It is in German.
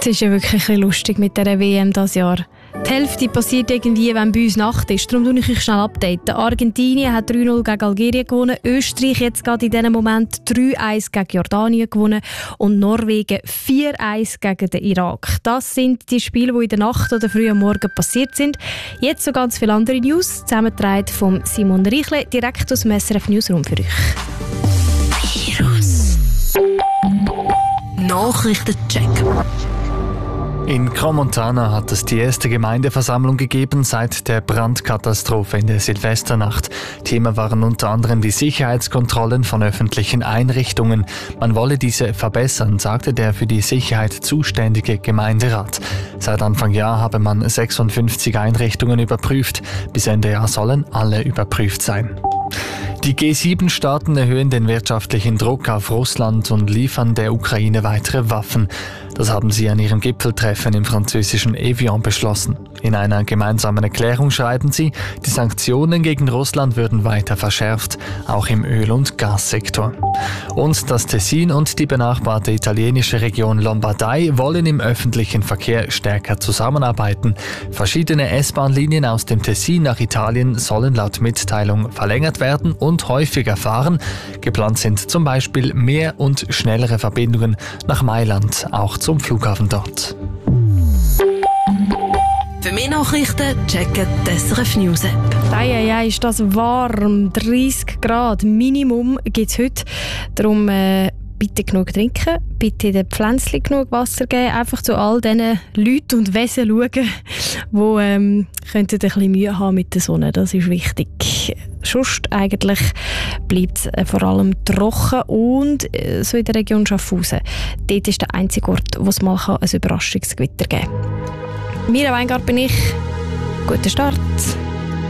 Es ist ja wirklich ein bisschen lustig mit dieser WM dieses Jahr. Die Hälfte passiert irgendwie, wenn bei uns Nacht ist. Darum tue ich euch schnell updaten. Argentinien hat 3-0 gegen Algerien gewonnen. Österreich jetzt gerade in diesem Moment 3-1 gegen Jordanien gewonnen. Und Norwegen 4-1 gegen den Irak. Das sind die Spiele, die in der Nacht oder früh am Morgen passiert sind. Jetzt so ganz viele andere News, zusammengetragen von Simon Reichle, direkt aus dem SRF Newsroom für euch. Virus. Nachrichtencheck. In Crans-Montana hat es die erste Gemeindeversammlung gegeben seit der Brandkatastrophe in der Silvesternacht. Thema waren unter anderem die Sicherheitskontrollen von öffentlichen Einrichtungen. Man wolle diese verbessern, sagte der für die Sicherheit zuständige Gemeinderat. Seit Anfang Jahr habe man 56 Einrichtungen überprüft. Bis Ende Jahr sollen alle überprüft sein. Die G7-Staaten erhöhen den wirtschaftlichen Druck auf Russland und liefern der Ukraine weitere Waffen. Das haben sie an ihrem Gipfeltreffen im französischen Evian beschlossen. In einer gemeinsamen Erklärung schreiben sie, die Sanktionen gegen Russland würden weiter verschärft, auch im Öl- und Gassektor. Und das Tessin und die benachbarte italienische Region Lombardei wollen im öffentlichen Verkehr stärker zusammenarbeiten. Verschiedene S-Bahn-Linien aus dem Tessin nach Italien sollen laut Mitteilung verlängert werden und häufiger fahren. Geplant sind zum Beispiel mehr und schnellere Verbindungen nach Mailand, auch zum Flughafen dort. Für mehr Nachrichten checken die SRF News App. Ja, ist das warm. 30 Grad Minimum gibt es heute. Darum bitte genug trinken, bitte den Pflänzchen genug Wasser geben. Einfach zu all diesen Leuten und Wesen schauen, die könnten ein bisschen Mühe haben mit der Sonne. Das ist wichtig. Sonst eigentlich bleibt es vor allem trocken und so in der Region Schaffhausen. Dort ist der einzige Ort, wo es mal ein Überraschungsgewitter geben kann. Mira Weingart bin ich. Guten Start.